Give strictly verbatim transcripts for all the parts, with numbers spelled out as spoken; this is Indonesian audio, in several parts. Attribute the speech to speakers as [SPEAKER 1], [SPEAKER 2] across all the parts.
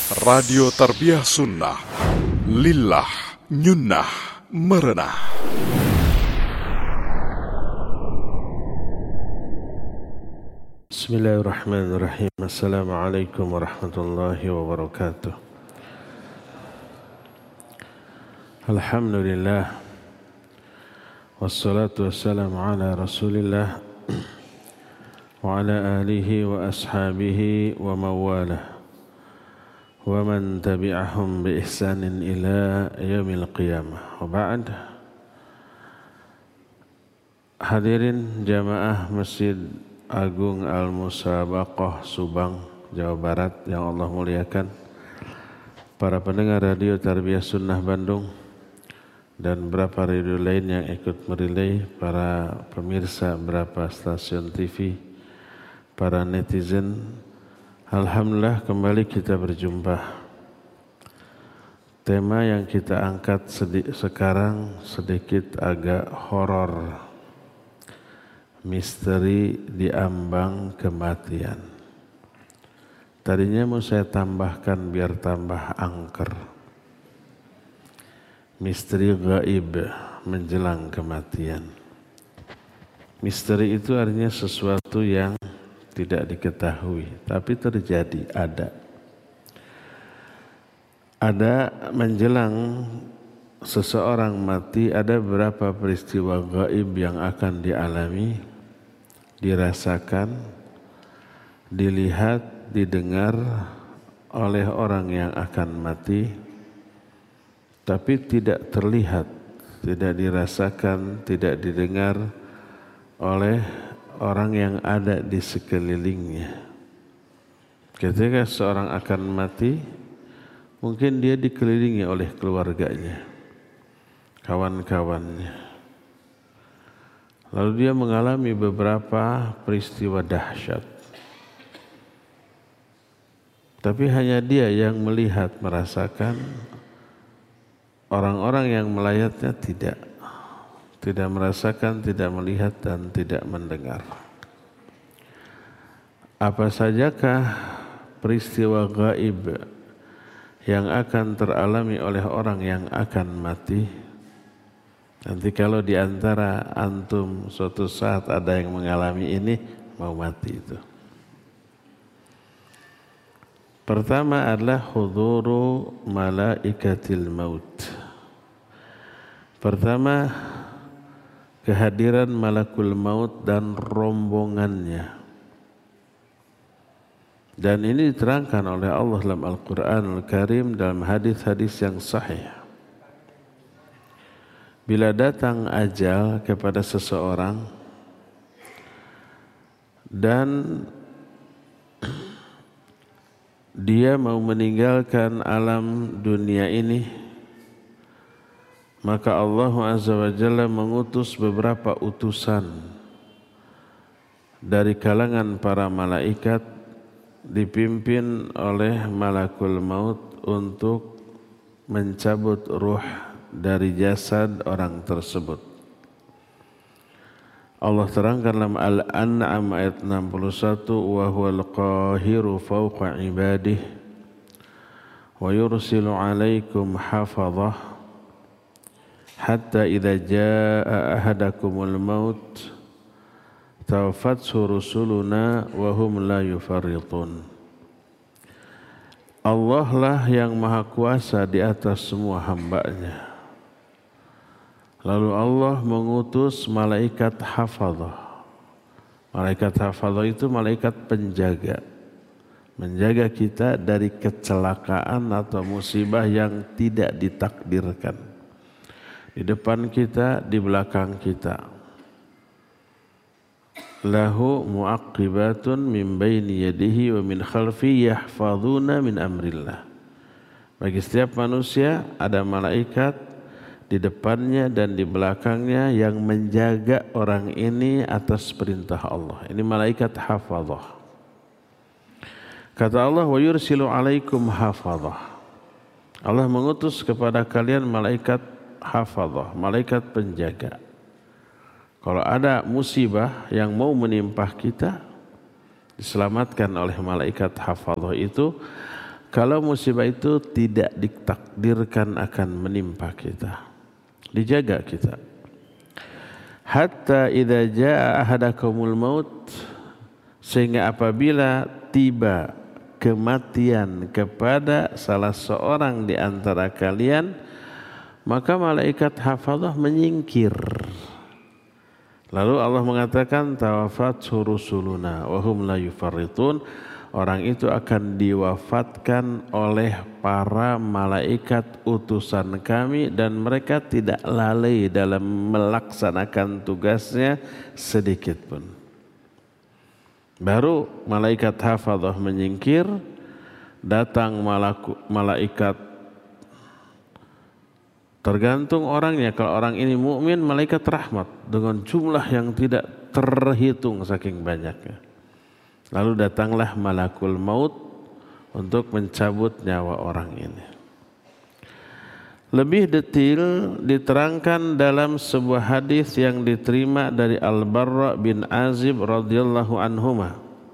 [SPEAKER 1] Radio Tarbiyah Sunnah, Lillah, Nyunnah, Merenah.
[SPEAKER 2] Bismillahirrahmanirrahim. Assalamualaikum warahmatullahi wabarakatuh. Alhamdulillah. Wassalatu wassalamu ala Rasulillah wa ala alihi wa ashabihi wa mawalah wa man tabi'ahum bi ihsanin ila yaumil qiyamah. Wa ba'd. Hadirin jamaah Masjid Agung Al-Musabaqah Subang, Jawa Barat yang Allah muliakan, para pendengar Radio Tarbiyah Sunnah Bandung dan beberapa radio lain yang ikut merilai, para pemirsa beberapa stasiun T V, para netizen. Alhamdulillah kembali kita berjumpa. Tema yang kita angkat sedi- sekarang sedikit agak horor. Misteri di ambang kematian. Tadinya mau saya tambahkan biar tambah angker. Misteri gaib menjelang kematian. Misteri itu artinya sesuatu yang tidak diketahui, tapi terjadi, ada. Ada menjelang seseorang mati, ada beberapa peristiwa gaib yang akan dialami, dirasakan, dilihat, didengar oleh orang yang akan mati, tapi tidak terlihat, tidak dirasakan, tidak didengar oleh orang yang ada di sekelilingnya. Ketika seorang akan mati, mungkin dia dikelilingi oleh keluarganya, kawan-kawannya. Lalu dia mengalami beberapa peristiwa dahsyat. Tapi hanya dia yang melihat, merasakan. Orang-orang yang melayatnya tidak. Tidak merasakan, tidak melihat, dan tidak mendengar. Apa sajakah peristiwa gaib yang akan teralami oleh orang yang akan mati? Nanti kalau di antara antum suatu saat ada yang mengalami ini, mau mati itu. Pertama adalah huduru malaikatil maut. Pertama, kehadiran malakul maut dan rombongannya. Dan ini diterangkan oleh Allah dalam Al-Quranul Karim dalam hadis-hadis yang sahih. Bila datang ajal kepada seseorang dan dia mau meninggalkan alam dunia ini, maka Allah Azza wa Jalla mengutus beberapa utusan dari kalangan para malaikat dipimpin oleh malakul maut untuk mencabut ruh dari jasad orang tersebut. Allah terangkan dalam Al-An'am ayat enam puluh satu, wa huwal qahiru fawqa ibadihi wa yursilu alaikum hafadhah hatta idza jaa ahadakumul maut tawaffathu rusuluna wa hum la yufarritun. Allah lah yang maha kuasa di atas semua hambanya. Lalu Allah mengutus malaikat hafadhah. Malaikat hafadhah itu malaikat penjaga, menjaga kita dari kecelakaan atau musibah yang tidak ditakdirkan. Di depan kita, di belakang kita. Lahu mu'aqibatun min baini yadihi wa min khalfi yahfadhuna min amrillah. Bagi setiap manusia ada malaikat di depannya dan di belakangnya yang menjaga orang ini atas perintah Allah. Ini malaikat hafadhah. Kata Allah, wa yursilu alaikum hafadhah. Allah mengutus kepada kalian malaikat hafadhah, malaikat penjaga. Kalau ada musibah yang mau menimpa kita, diselamatkan oleh malaikat hafadhah itu, kalau musibah itu tidak ditakdirkan akan menimpa kita, dijaga kita. Hatta idza jaa ahadakumul maut, sehingga apabila tiba kematian kepada salah seorang di antara kalian, maka malaikat hafadzah menyingkir. Lalu Allah mengatakan tawafathu rusuluna wa hum la yufarritun, orang itu akan diwafatkan oleh para malaikat utusan kami dan mereka tidak lalai dalam melaksanakan tugasnya sedikit pun. Baru malaikat hafadzah menyingkir, datang malaku, malaikat, tergantung orangnya. Kalau orang ini mukmin, malaikat rahmat dengan jumlah yang tidak terhitung saking banyaknya. Lalu datanglah malakul maut untuk mencabut nyawa orang ini. Lebih detail diterangkan dalam sebuah hadis yang diterima dari Al-Barra bin Azib radhiyallahu anhuma.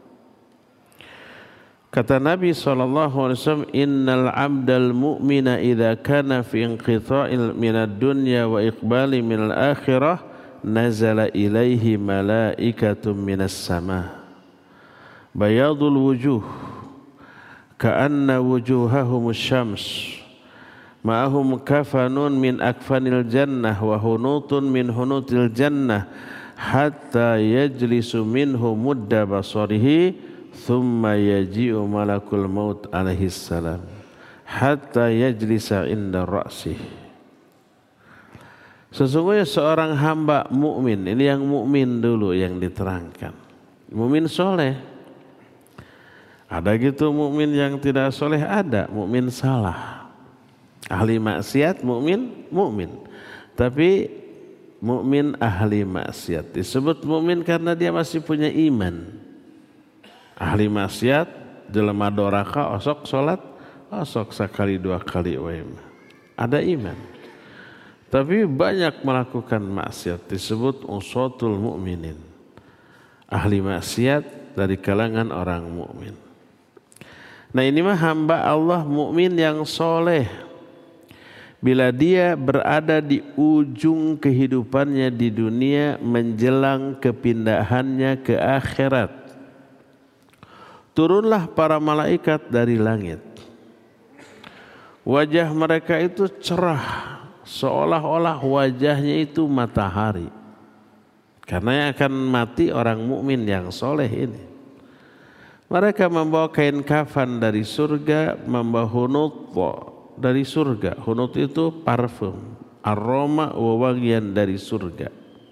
[SPEAKER 2] Kata Nabi sallallahu alaihi wasallam, "Innal 'abdal mu'mina idza kana fi inqita'il minad dunya wa iqbali minal akhirah, nazala ilaihi malaikatun minas sama. Bayadul wujuh ka'anna wujuhahum syams ma'ahum kafanun min akfanil jannah wa hunutun min hunutil jannah hatta yajlisu minhu mudda basarihi thumma yaji'u malakul maut alaihi salam hatta yajlisa inda ra'sih." Sesungguhnya seorang hamba mukmin, ini yang mukmin dulu yang diterangkan, mukmin soleh. Ada gitu mukmin yang tidak soleh, ada mukmin salah. Ahli maksiat mukmin, mukmin. Tapi mukmin ahli maksiat disebut mukmin karena dia masih punya iman. Ahli maksiat jelema doraka osok salat, osok sekali dua kali wae. Ada iman. Tapi banyak melakukan maksiat disebut usatul mukminin. Ahli maksiat dari kalangan orang mukmin. Nah, ini mah hamba Allah mukmin yang soleh. Bila dia berada di ujung kehidupannya di dunia menjelang kepindahannya ke akhirat, turunlah para malaikat dari langit. Wajah mereka itu cerah, seolah-olah wajahnya itu matahari. Karena yang akan mati orang mukmin yang soleh ini. Mereka membawa kain kafan dari surga, membawa hunut dari surga. Hunut itu parfum, aroma wewangian dari surga.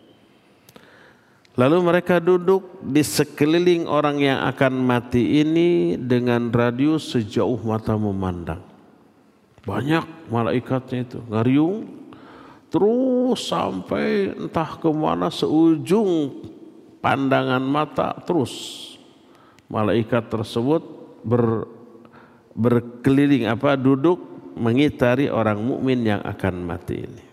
[SPEAKER 2] Lalu mereka duduk di sekeliling orang yang akan mati ini dengan radius sejauh mata memandang. Banyak malaikatnya itu, ngariung terus sampai entah kemana seujung pandangan mata terus. Malaikat tersebut ber, berkeliling apa duduk mengitari orang mukmin yang akan mati ini.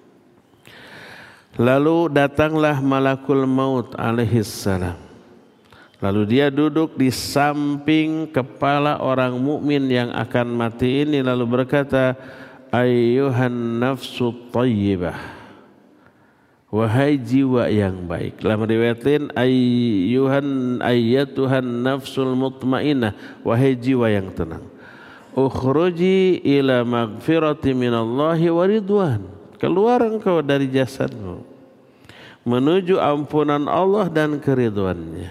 [SPEAKER 2] Lalu datanglah malakul maut alaihi salam. Lalu dia duduk di samping kepala orang mukmin yang akan mati ini lalu berkata, "Ayyuhan nafsu thayyibah." Wahai jiwa yang baik. Dalam riwayat lain, ayyuhan ayyatuhan nafsul mutmainnah, wahai jiwa yang tenang. Ukhruji ila maghfirati minallahi wa ridwan. Keluar engkau dari jasadmu menuju ampunan Allah dan keridhaannya.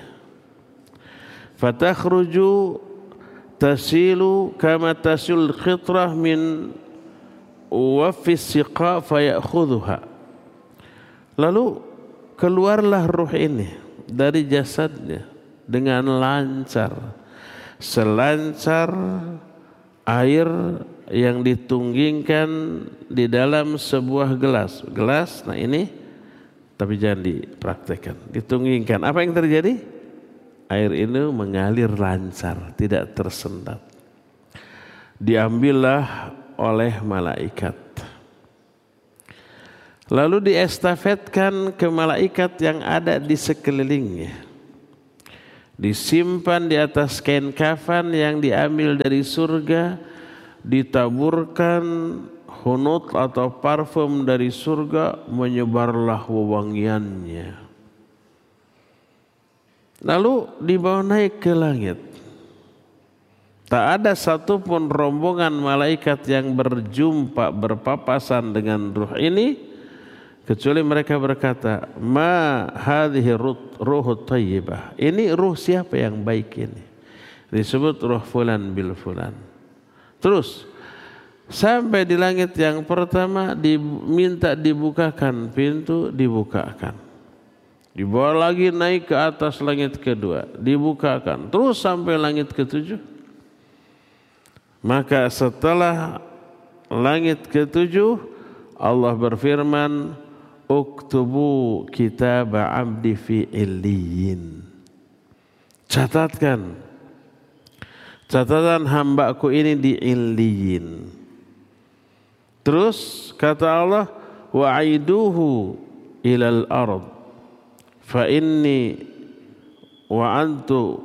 [SPEAKER 2] Fatakhruju tasilu kama tasul khitrah min wafis siqa fayakhudhuha. Lalu keluarlah ruh ini dari jasadnya dengan lancar, selancar air yang ditunggingkan di dalam sebuah gelas. Gelas, nah ini, tapi jangan dipraktekkan. Ditunggingkan, apa yang terjadi? Air ini mengalir lancar, tidak tersendat. Diambillah oleh malaikat. Lalu diestafetkan ke malaikat yang ada di sekelilingnya. Disimpan di atas kain kafan yang diambil dari surga. ditaburkan hunut atau parfum dari surga, menyebarlah wewangiannya. Lalu dibawa naik ke langit. Tak ada satupun rombongan malaikat yang berjumpa berpapasan dengan ruh ini kecuali mereka berkata, ma hadhihi ruhut thayyibah. Ini ruh siapa yang baik ini? Disebut ruh fulan bil fulan. Terus sampai di langit yang pertama diminta dibukakan pintu, dibukakan. Dibawa lagi naik ke atas langit kedua, dibukakan. Terus sampai langit ketujuh. Maka setelah langit ketujuh, Allah berfirman, uktubu kitab abdi fi illiyin. Catatkan catatan hambaku ini di illiyin. Terus kata Allah, wa'iduhu ilal ard fa inni wa antu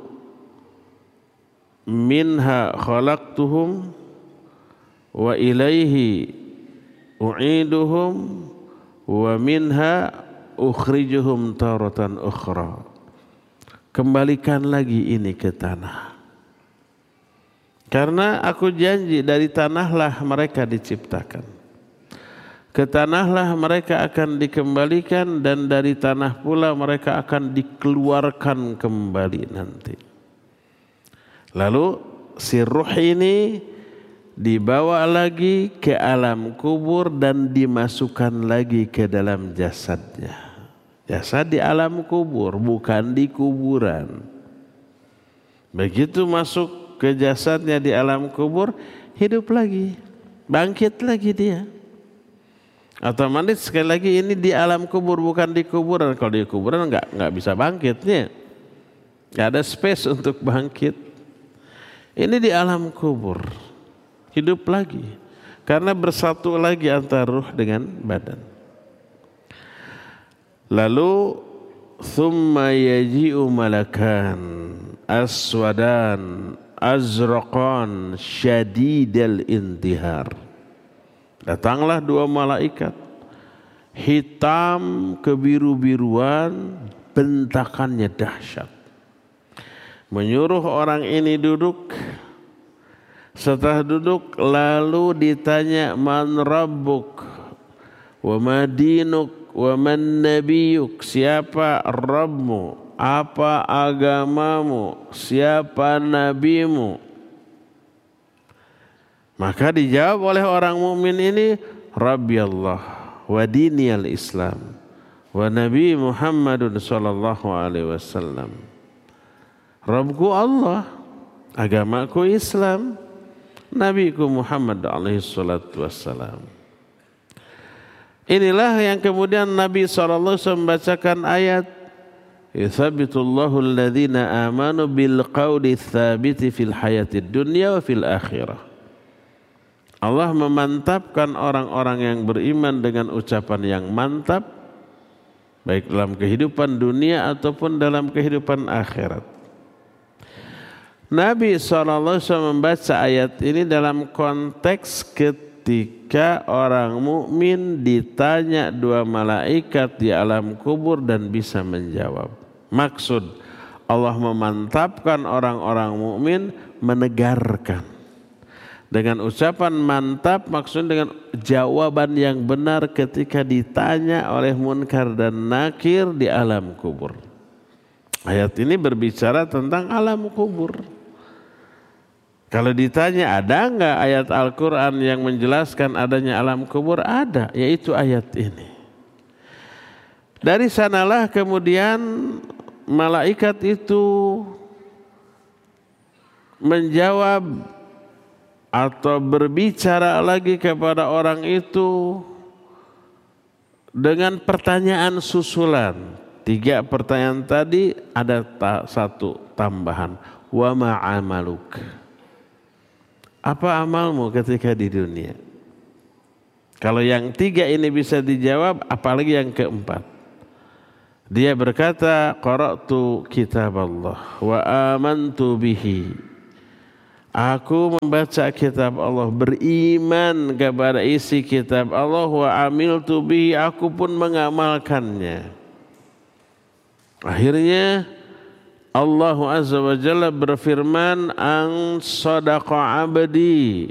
[SPEAKER 2] minha khalaqtuhum wa ilaihi u'iduhum wa minha ukhrijuhum taratan ukhra. Kembalikan lagi ini ke tanah. Karena aku janji dari tanahlah mereka diciptakan. Ke tanahlah mereka akan dikembalikan dan dari tanah pula mereka akan dikeluarkan kembali nanti. Lalu si ruh ini dibawa lagi ke alam kubur dan dimasukkan lagi ke dalam jasadnya. Jasad di alam kubur, bukan di kuburan. Begitu masuk ke jasadnya di alam kubur, hidup lagi, bangkit lagi dia. Otomatis sekali lagi ini di alam kubur, bukan di kuburan. Kalau di kuburan nggak nggak bisa bangkitnya, nggak ada space untuk bangkit. Ini di alam kubur, hidup lagi, karena bersatu lagi antara ruh dengan badan. Lalu thumma yaji'u malakan aswadan azraqan syadidal intihar. Datanglah dua malaikat hitam kebiru-biruan, bentakannya dahsyat. Menyuruh orang ini duduk. Setelah duduk lalu ditanya, man rabbuk wa ma dinuk wa man nabiyuk. Siapa Rabbmu, apa agamamu, siapa nabimu? Maka dijawab oleh orang mukmin ini, Rabbi Allah wa diniyal Islam wa Nabi Muhammadun sallallahu alaihi wasallam. Rabbku Allah, agamaku Islam, Nabiku Muhammad alaihi salatu wassalam. Inilah yang kemudian Nabi shallallahu alaihi wasallam membacakan ayat, yuthabbitullahu alladhina amanu bil qawli tsabiti fil hayatid dunya wa fil akhirah. Allah memantapkan orang-orang yang beriman dengan ucapan yang mantap, baik dalam kehidupan dunia ataupun dalam kehidupan akhirat. Nabi shallallahu alaihi wasallam membaca ayat ini dalam konteks ketika orang mukmin ditanya dua malaikat di alam kubur dan bisa menjawab. Maksud Allah memantapkan orang-orang mukmin, menegarkan. Dengan ucapan mantap maksudnya dengan jawaban yang benar ketika ditanya oleh munkar dan nakir di alam kubur. Ayat ini berbicara tentang alam kubur. Kalau ditanya ada enggak ayat Al-Quran yang menjelaskan adanya alam kubur? Ada, yaitu ayat ini. Dari sanalah kemudian malaikat itu menjawab atau berbicara lagi kepada orang itu dengan pertanyaan susulan. Tiga pertanyaan tadi ada ta- satu tambahan. Wa ma'amaluk. Apa amalmu ketika di dunia? Kalau yang tiga ini bisa dijawab, apalagi yang keempat. Dia berkata, qara'tu kitab Allah wa amantu bihi. Aku membaca kitab Allah, beriman kepada isi kitab Allah, wa amiltu bihi, aku pun mengamalkannya. Akhirnya Allah Azza wa Jalla berfirman, an sadaqa abdi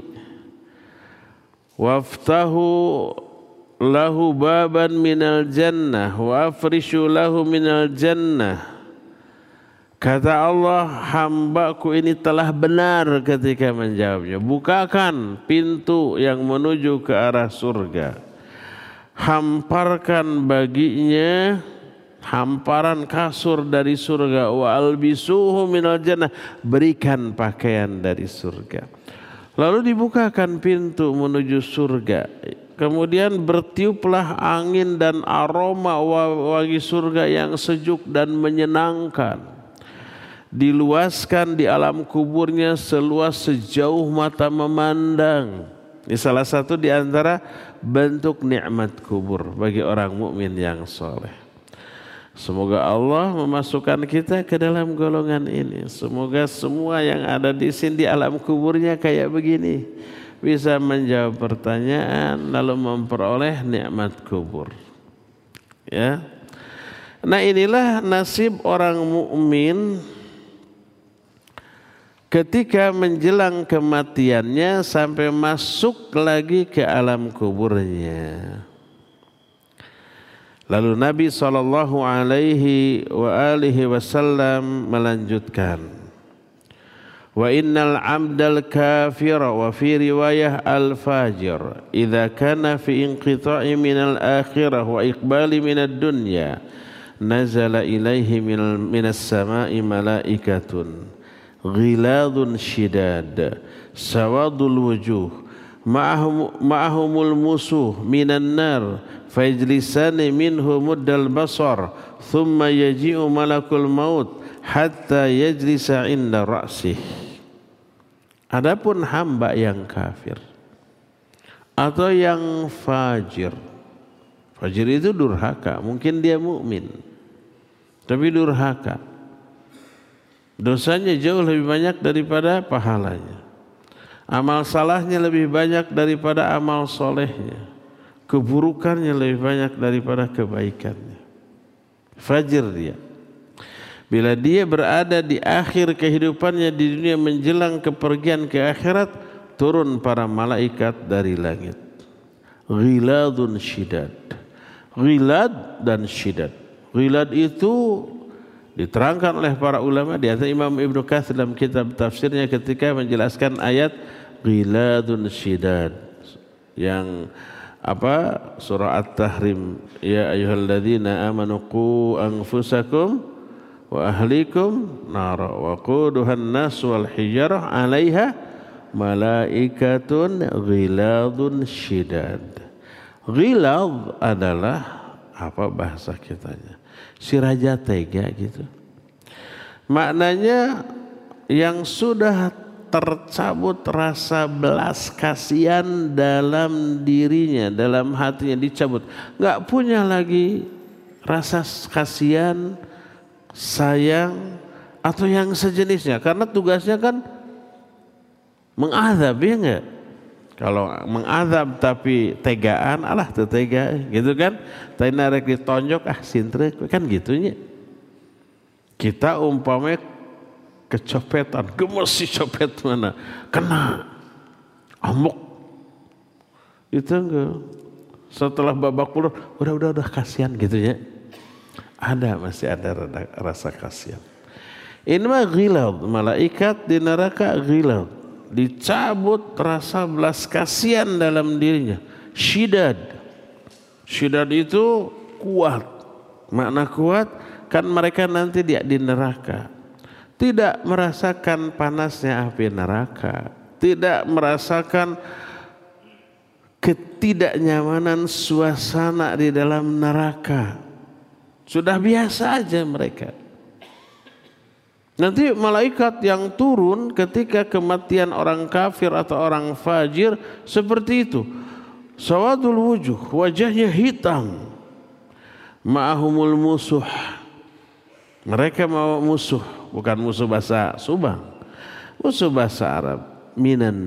[SPEAKER 2] waftahu lahu baban minal jannah wa afrishu lahu minal jannah. Kata Allah, hambaku ini telah benar ketika menjawabnya. Bukakan pintu yang menuju ke arah surga. Hamparkan baginya hamparan kasur dari surga. Wa albisuhu minal jannah. Berikan pakaian dari surga. Lalu dibukakan pintu menuju surga. Kemudian bertiuplah angin dan aroma wangi surga yang sejuk dan menyenangkan. Diluaskan di alam kuburnya seluas sejauh mata memandang. Ini salah satu di antara bentuk nikmat kubur bagi orang mukmin yang soleh. Semoga Allah memasukkan kita ke dalam golongan ini. Semoga semua yang ada di sini di alam kuburnya kayak begini, bisa menjawab pertanyaan lalu memperoleh nikmat kubur. Ya. Nah, inilah nasib orang mukmin ketika menjelang kematiannya sampai masuk lagi ke alam kuburnya. Lalu Nabi sallallahu alaihi wa alihi wasallam melanjutkan, wa innal abdal kafira wa fi riwayah al fajir idza kana fi inqita'i minal akhirah wa iqbali minad dunya nazala ilaihi minas sama'i malaikatun ghiladun shidad sawadul wujuh ma'ahum ma'ahumul musuh minan nar fajlisani minhu muddal basar thumma yaji'u malakul maut hatta yajlisa inda ra'sih. Adapun hamba yang kafir atau yang fajir, fajir itu durhaka, mungkin dia mukmin tapi durhaka, dosanya jauh lebih banyak daripada pahalanya. Amal salahnya lebih banyak daripada amal solehnya. Keburukannya lebih banyak daripada kebaikannya. Fajir dia. Bila dia berada di akhir kehidupannya di dunia menjelang kepergian ke akhirat, turun para malaikat dari langit. Ghiladun syidad. Ghilad dan syidad. Ghilad itu diterangkan oleh para ulama, di antara Imam Ibnu Katsir dalam kitab tafsirnya ketika menjelaskan ayat Ghiladun Syidad yang apa, surah At-Tahrim, ya ayyuhalladzina amanu qu anfusakum wa ahlikum nara wa quduhan nas wal hijarah 'alaiha malaikatun ghiladun syidad. Ghilad adalah apa bahasa kitanya? Si raja tega gitu. Maknanya yang sudah tercabut rasa belas kasihan dalam dirinya, dalam hatinya dicabut. Gak punya lagi rasa kasihan, sayang atau yang sejenisnya. Karena tugasnya kan mengadab, ya enggak? Kalau mengadab tapi tegaan, alah tuh tega gitu kan. Tapi narek ditonjok, ah sintrek kan gitunya. Kita umpamanya kecopetan, gemes si copet mana, kena amuk. Itu enggak. Setelah babak belur, udah udah udah kasihan gitu ya. Ada masih ada rasa kasihan. Ini mah ghilad, malaikat di neraka ghilad. Dicabut rasa belas kasihan dalam dirinya. Syidad. Syidad itu kuat. Makna kuat kan mereka nanti di, di neraka. Tidak merasakan panasnya api neraka. Tidak merasakan ketidaknyamanan suasana di dalam neraka. Sudah biasa aja mereka. Nanti malaikat yang turun ketika kematian orang kafir atau orang fajir seperti itu. Sawadul wujuh, wajahnya hitam. Ma'ahumul musuh. Mereka mau musuh, bukan musuh bahasa Subang. Musuh bahasa Arab. minan